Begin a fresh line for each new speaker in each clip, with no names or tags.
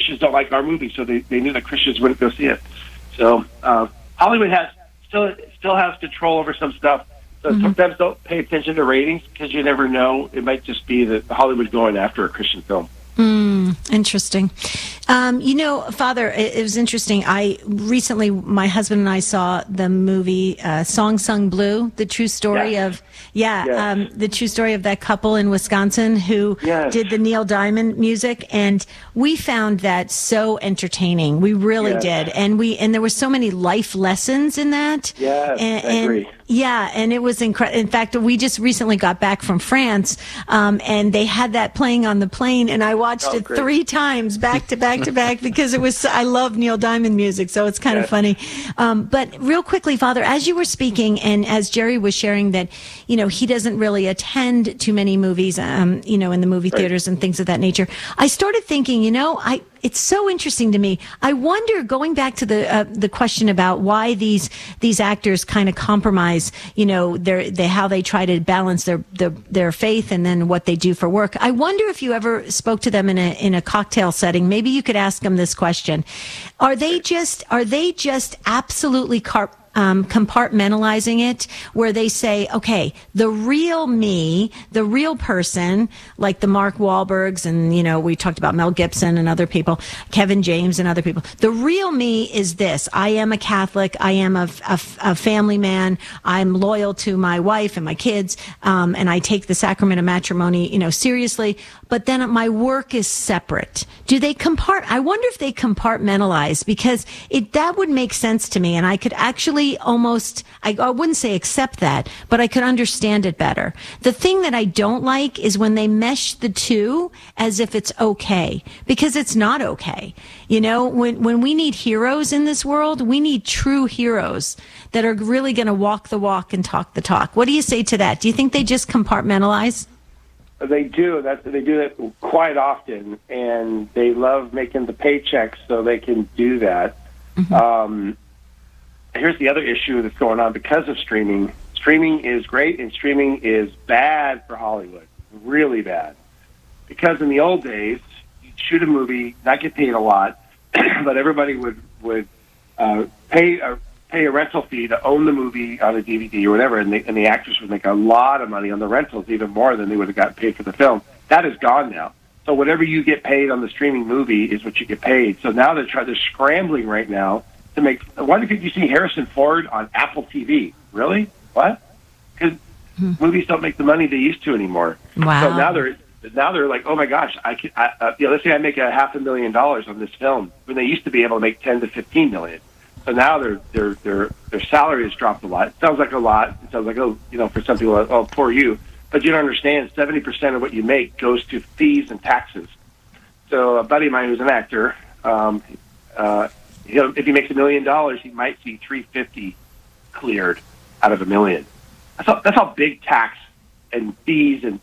Christians don't like our movie, so they knew that Christians wouldn't go see it. So Hollywood still has control over some stuff. So sometimes don't pay attention to ratings because you never know. It might just be that Hollywood going after a Christian film.
Interesting. Father, it was interesting. Recently, my husband and I saw the movie Song Sung Blue, the true story of the true story of that couple in Wisconsin who did the Neil Diamond music, and we found that so entertaining. We really did, and there were so many life lessons in that.
Yes, I agree.
Yeah, and it was incredible. In fact, we just recently got back from France, and they had that playing on the plane, and I watched it 3 times back to back to back because I love Neil Diamond music, so it's kind of funny. But real quickly, Father, as you were speaking, and as Jerry was sharing that, he doesn't really attend too many movies, in the movie theaters and things of that nature, I started thinking, it's so interesting to me. I wonder, going back to the question about why these actors kind of compromise, how they try to balance their faith and then what they do for work. I wonder if you ever spoke to them in a cocktail setting. Maybe you could ask them this question: Are they just absolutely compartmentalizing it, where they say, okay, the real me, the real person, like the Mark Wahlbergs and, we talked about Mel Gibson and other people, Kevin James and other people. The real me is this: I am a Catholic. I am a family man. I'm loyal to my wife and my kids. And I take the sacrament of matrimony, seriously. But then my work is separate. I wonder if they compartmentalize, because that would make sense to me. And I could actually I wouldn't say accept that, but I could understand it better. The thing that I don't like is when they mesh the two as if it's okay, because it's not okay. When we need heroes in this world, we need true heroes that are really going to walk the walk and talk the talk. What do you say to that? Do you think they just compartmentalize?
They do. They do that quite often, and they love making the paychecks so they can do that. Here's the other issue that's going on because of streaming. Streaming is great, and streaming is bad for Hollywood, really bad. Because in the old days, you'd shoot a movie, not get paid a lot, but everybody would pay a rental fee to own the movie on a DVD or whatever, and the actors would make a lot of money on the rentals, even more than they would have gotten paid for the film. That is gone now. So whatever you get paid on the streaming movie is what you get paid. So now they're scrambling right now to make. Why did you see Harrison Ford on Apple TV? Really? What? Because movies don't make the money they used to anymore.
Wow.
So now they're like, oh my gosh, let's say I make $500,000 on this film when they used to be able to make 10 to 15 million. So now their salary has dropped a lot. It sounds like a lot. It sounds like, for some people, oh, poor you. But you don't understand, 70% of what you make goes to fees and taxes. So a buddy of mine who's an actor, if he makes $1 million, he might see $350 cleared out of $1 million. That's how big tax and fees and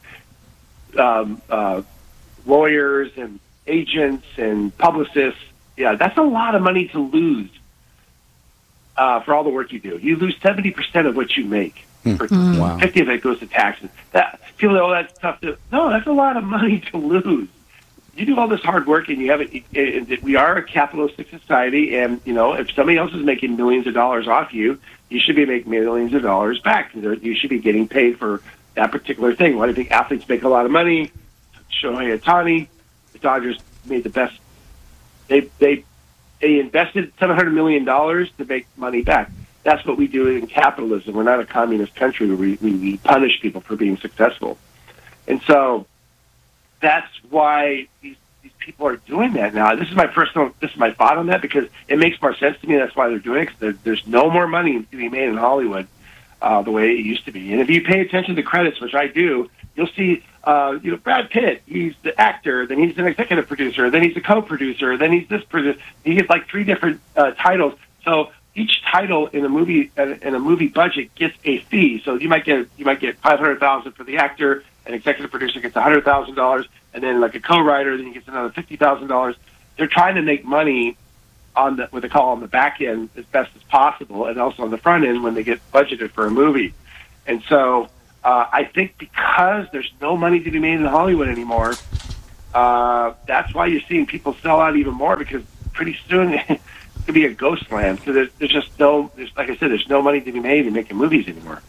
lawyers and agents and publicists. Yeah, that's a lot of money to lose for all the work you do. You lose 70% of what you make.
Wow.
50 of it goes to taxes. People say, that's tough to. No, that's a lot of money to lose. You do all this hard work, and you have it. We are a capitalistic society, and if somebody else is making millions of dollars off you, you should be making millions of dollars back. You should be getting paid for that particular thing. Why do you think athletes make a lot of money? Shohei Ohtani, the Dodgers made the best. They invested $700 million to make money back. That's what we do in capitalism. We're not a communist country where we punish people for being successful, and so. That's why these people are doing that now. This is my thought on that, because it makes more sense to me. That's why they're doing it, because there's no more money to be made in Hollywood the way it used to be. And if you pay attention to the credits, which I do, you'll see Brad Pitt, he's the actor, then he's an executive producer, then he's a co-producer, then he's this producer. He gets like 3 different titles. So each title in a movie budget gets a fee. So you might get $500,000 for the actor. An executive producer gets $100,000, and then like a co-writer, then he gets another $50,000. They're trying to make money on what they call on the back end as best as possible, and also on the front end when they get budgeted for a movie. And so I think because there's no money to be made in Hollywood anymore, That's why you're seeing people sell out even more, because pretty soon it's going to be a ghost land. Because there's just like I said, there's no money to be made in making movies anymore.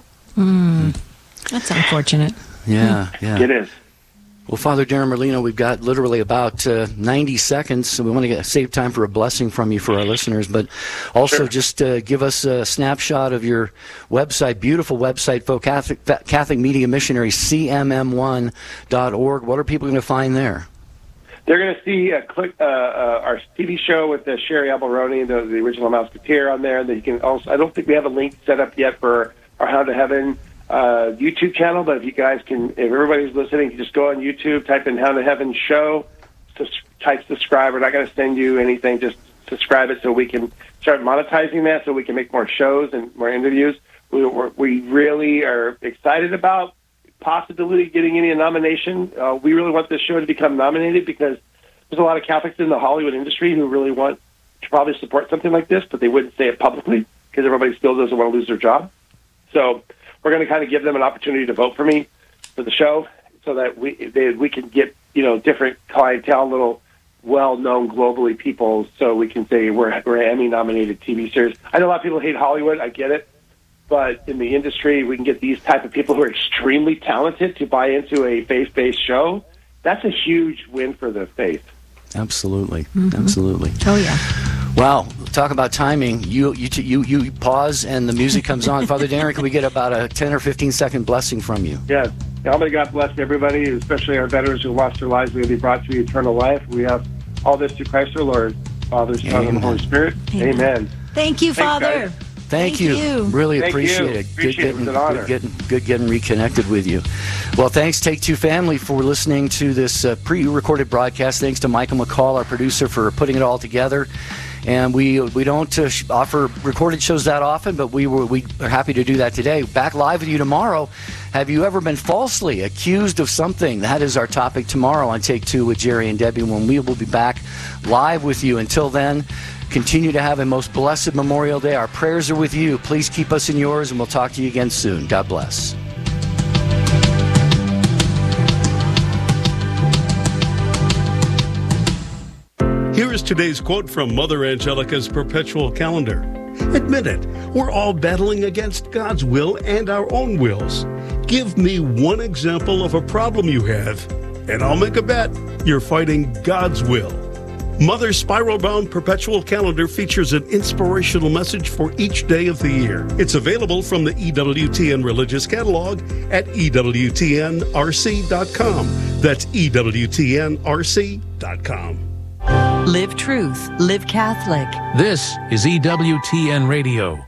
That's unfortunate.
Yeah.
It is.
Well, Father Darren Merlino, we've got literally about 90 seconds, so we want to save time for a blessing from you for our listeners, but also just give us a snapshot of your website, beautiful website, for Catholic Media Missionary, cmm1.org. What are people going to find there?
They're going to see our TV show with Sherry Alberoni, the original Mouseketeer, on there. That you can also, I don't think we have a link set up yet for our How to Heaven YouTube channel, but if you guys can, if everybody's listening, just go on YouTube, type in How to Heaven Show, type subscribe. We're not going to send you anything, just subscribe it so we can start monetizing that, so we can make more shows and more interviews. We really are excited about possibility of getting any nomination. We really want this show to become nominated, because there's a lot of Catholics in the Hollywood industry who really want to probably support something like this, but they wouldn't say it publicly because everybody still doesn't want to lose their job. So we're going to kind of give them an opportunity to vote for me for the show, so that we can get, different clientele, little well-known globally people, so we can say we're Emmy-nominated TV series. I know a lot of people hate Hollywood. I get it. But in the industry, we can get these type of people who are extremely talented to buy into a faith-based show. That's a huge win for the faith.
Absolutely. Absolutely.
Oh, yeah.
Wow, talk about timing. You pause and the music comes on. Father Darren, can we get about a 10 or 15-second blessing from you?
Yes. May God bless everybody, especially our veterans who lost their lives. May they be brought to eternal life. We have all this through Christ our Lord, Father, Son, and Holy Spirit. Amen.
Thank you, Father.
Thank you. Really appreciate it. Good getting reconnected with you. Well, thanks, Take Two family, for listening to this pre-recorded broadcast. Thanks to Michael McCall, our producer, for putting it all together. And we don't offer recorded shows that often, but we are happy to do that today. Back live with you tomorrow. Have you ever been falsely accused of something? That is our topic tomorrow on Take Two with Jerry and Debbie, when we will be back live with you. Until then, continue to have a most blessed Memorial Day. Our prayers are with you. Please keep us in yours, and we'll talk to you again soon. God bless.
Here is today's quote from Mother Angelica's Perpetual Calendar. Admit it, we're all battling against God's will and our own wills. Give me one example of a problem you have, and I'll make a bet you're fighting God's will. Mother's spiral-bound Perpetual Calendar features an inspirational message for each day of the year. It's available from the EWTN Religious Catalog at EWTNRC.com. That's EWTNRC.com.
Live truth, live Catholic.
This is EWTN Radio.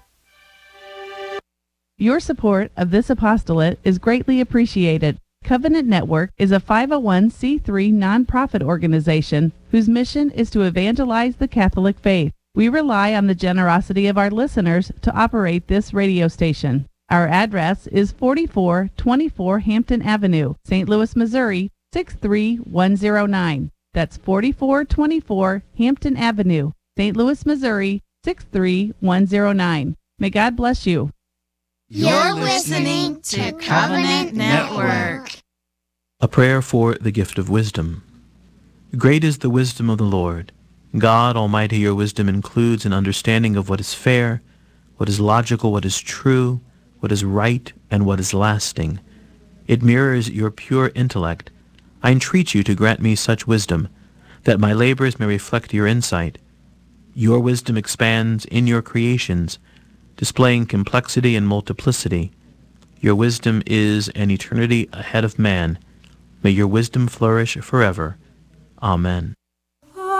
Your support of this apostolate is greatly appreciated. Covenant Network is a 501c3 nonprofit organization whose mission is to evangelize the Catholic faith. We rely on the generosity of our listeners to operate this radio station. Our address is 4424 Hampton Avenue, St. Louis, Missouri, 63109. That's 4424 Hampton Avenue, St. Louis, Missouri, 63109. May God bless you.
You're listening to Covenant Network.
A prayer for the gift of wisdom. Great is the wisdom of the Lord. God Almighty, your wisdom includes an understanding of what is fair, what is logical, what is true, what is right, and what is lasting. It mirrors your pure intellect. I entreat you to grant me such wisdom, that my labors may reflect your insight. Your wisdom expands in your creations, displaying complexity and multiplicity. Your wisdom is an eternity ahead of man. May your wisdom flourish forever. Amen.